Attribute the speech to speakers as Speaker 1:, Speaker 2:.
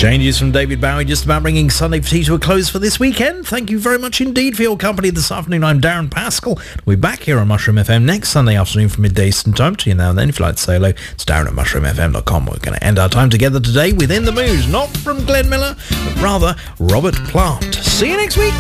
Speaker 1: Changes from David Bowie, just about bringing Sunday for Tea to a close for this weekend. Thank you very much indeed for your company this afternoon. I'm Darren Pascal. We'll be back here on Mushroom FM next Sunday afternoon from midday Eastern time. To you now and then, if you'd like to say hello, it's Darren at mushroomfm.com. We're going to end our time together today with In the Mood, not from Glenn Miller, but rather Robert Plant. See you next week.